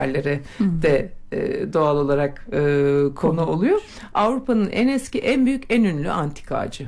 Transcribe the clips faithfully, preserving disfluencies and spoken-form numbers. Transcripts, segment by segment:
de e, doğal olarak e, konu oluyor. Avrupa'nın en eski, en büyük, en ünlü antik ağacı.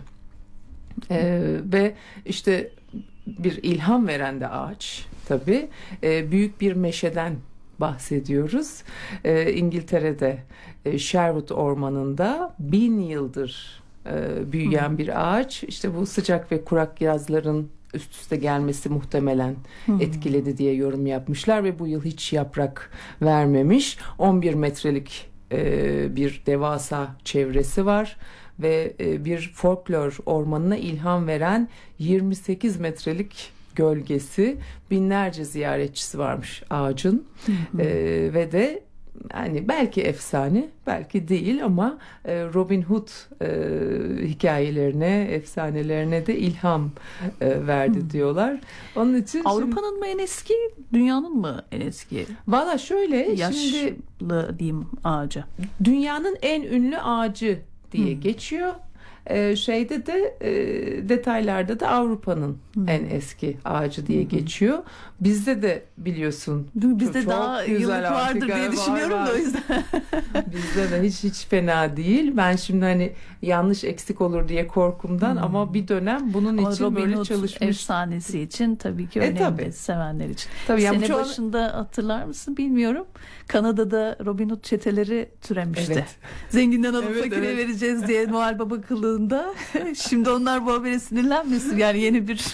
E, ve işte bir ilham veren de ağaç tabii. E, büyük bir meşeden bahsediyoruz. E, İngiltere'de e, Sherwood Ormanı'nda bin yıldır e, büyüyen Hı. bir ağaç. İşte bu sıcak ve kurak yazların üst üste gelmesi muhtemelen hmm. etkiledi diye yorum yapmışlar ve bu yıl hiç yaprak vermemiş. on bir metrelik e, bir devasa çevresi var ve e, bir folklor ormanına ilham veren yirmi sekiz metrelik gölgesi, binlerce ziyaretçisi varmış ağacın. Hmm. E, ve de yani belki efsane, belki değil ama e, Robin Hood e, hikayelerine, efsanelerine de ilham e, verdi hmm. diyorlar. Onun için Avrupa'nın şimdi, mı en eski, dünyanın mı en eski? Valla şöyle, yaşlı şimdi diyeyim ağacı. Dünyanın en ünlü ağacı diye hmm. geçiyor. Ee, şeyde de e, detaylarda da Avrupa'nın hmm. en eski ağacı diye hmm. geçiyor. Bizde de biliyorsun. Bizde çok, daha yıllık vardır diye düşünüyorum var, da o yüzden. Bizde de hiç hiç fena değil. Ben şimdi hani yanlış eksik olur diye korkumdan hmm. ama bir dönem bunun ama için Robin böyle Hood çalışmış. Efsanesi için tabii ki önemli, e, tabii. sevenler için. Tabii, Sene yani başında an... hatırlar mısın bilmiyorum. Kanada'da Robin Hood çeteleri türemişti. Evet. Zenginden alıp evet, fakire evet. vereceğiz diye Noel Baba kılığında. Şimdi onlar bu habere sinirlenmesin. Yani yeni bir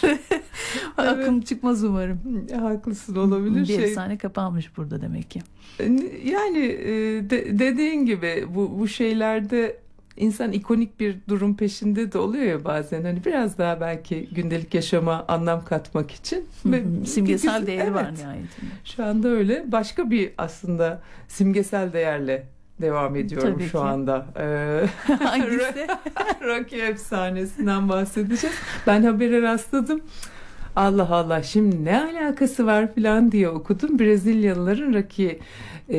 akım evet. çıkmaz umarım. Haklısın, olabilir. Bir şey... efsane kapanmış burada demek ki. Yani de, dediğin gibi bu, bu şeylerde insan ikonik bir durum peşinde de oluyor ya bazen. Hani biraz daha belki gündelik yaşama anlam katmak için. Ve simgesel değeri evet, var nihayetinde. Şu anda öyle. Başka bir aslında simgesel değerle devam ediyorum Tabii şu ki. anda. Ee, Hangisi? Rocky efsanesinden bahsedeceğiz. Ben habere rastladım. Allah Allah, şimdi ne alakası var falan diye okudum. Brezilyalıların Rocky e,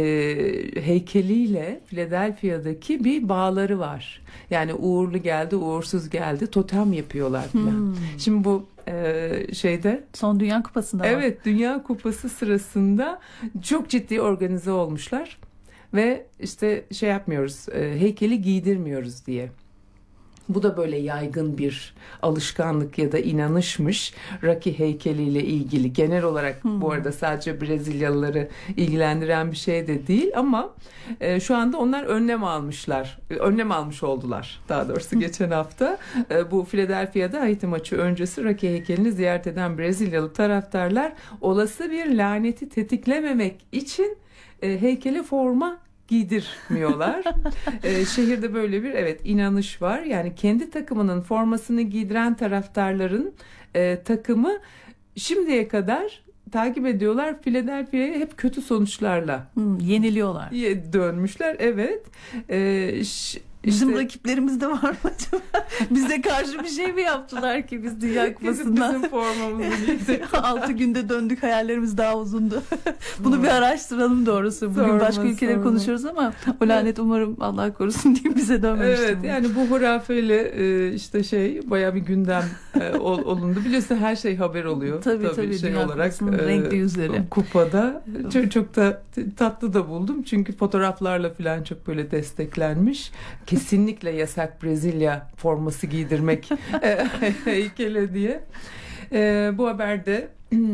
heykeliyle Philadelphia'daki bir bağları var. Yani uğurlu geldi, uğursuz geldi, totem yapıyorlar falan. Hmm. Şimdi bu e, şeyde Son Dünya Kupası'nda Evet, var. Dünya Kupası sırasında çok ciddi organize olmuşlar. Ve işte şey yapmıyoruz, e, heykeli giydirmiyoruz diye. Bu da böyle yaygın bir alışkanlık ya da inanışmış Rocky heykeliyle ilgili. Genel olarak hmm. bu arada sadece Brezilyalıları ilgilendiren bir şey de değil ama e, şu anda onlar önlem almışlar. Önlem almış oldular daha doğrusu geçen hafta. E, bu Philadelphia'da Haiti maçı öncesi Rocky heykelini ziyaret eden Brezilyalı taraftarlar olası bir laneti tetiklememek için e, heykele forma giydirmiyorlar. ee, şehirde böyle bir evet inanış var. Yani kendi takımının formasını giydiren taraftarların e, takımı şimdiye kadar takip ediyorlar. Philadelphia'ya hep kötü sonuçlarla hmm, yeniliyorlar. Dönmüşler. Evet. Ee, ş- Bizim İşte, rakiplerimiz de var mı acaba? Bize karşı bir şey mi yaptılar ki biz Dünya Kupası'ndan? Bizim formamızı giydik. Altı günde döndük, hayallerimiz daha uzundu. Bunu hmm. bir araştıralım doğrusu. Bugün sorma, başka ülkeleri sorma. konuşuyoruz ama o lanet umarım Allah korusun diye bize dönmemiştir. Evet, yani bu hurafeyle işte şey bayağı bir gündem olundu. Biliyorsun her şey haber oluyor. Tabii tabii, tabii şey olarak renkli yüzleri. Kupada çok, çok da tatlı da buldum. Çünkü fotoğraflarla falan çok böyle desteklenmiş. Kesinlikle yasak Brezilya forması giydirmek heykele diye. E, bu haberde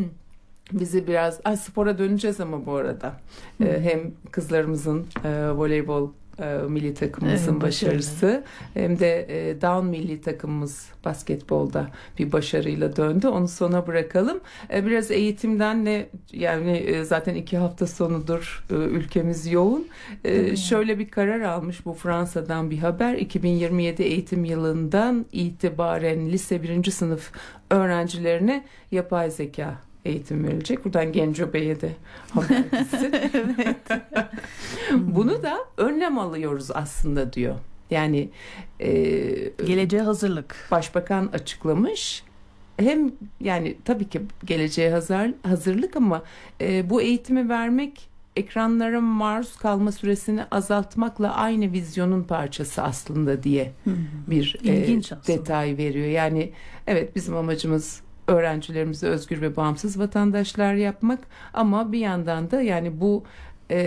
bizi biraz ay, spora döneceğiz ama bu arada e, hem kızlarımızın e, voleybol e, milli takımımızın evet, başarısı hem de e, down milli takımımız basketbolda bir başarıyla döndü. Onu sona bırakalım. E, biraz eğitimden ne yani e, zaten iki hafta sonudur e, ülkemiz yoğun. E, şöyle bir karar almış bu Fransa'dan bir haber. iki bin yirmi yedi eğitim yılından itibaren lise birinci sınıf öğrencilerine yapay zeka eğitim verilecek. Buradan Genco Bey'e de haber gitsin. Evet. Bunu da önlem alıyoruz aslında diyor. Yani e, geleceğe hazırlık. Başbakan açıklamış. Hem yani tabii ki geleceğe hazır, hazırlık ama e, bu eğitimi vermek ekranlara maruz kalma süresini azaltmakla aynı vizyonun parçası aslında diye bir e, detay veriyor. Yani evet, bizim amacımız öğrencilerimizi özgür ve bağımsız vatandaşlar yapmak ama bir yandan da yani bu